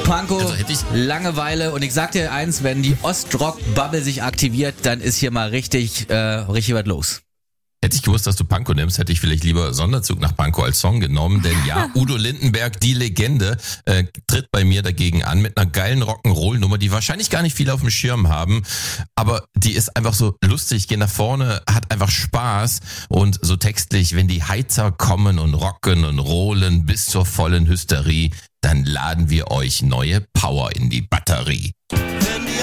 Pankow, Also hätte ich- Langeweile und ich sag dir eins, wenn die Ostrock-Bubble sich aktiviert, dann ist hier mal richtig was los. Hätte ich gewusst, dass du Pankow nimmst, hätte ich vielleicht lieber Sonderzug nach Pankow als Song genommen. Denn ja, Udo Lindenberg, die Legende, tritt bei mir dagegen an mit einer geilen Rock'n'Roll-Nummer, die wahrscheinlich gar nicht viele auf dem Schirm haben. Aber die ist einfach so lustig, geht nach vorne, hat einfach Spaß. Und so textlich, wenn die Heizer kommen und rocken und rollen bis zur vollen Hysterie, dann laden wir euch neue Power in die Batterie.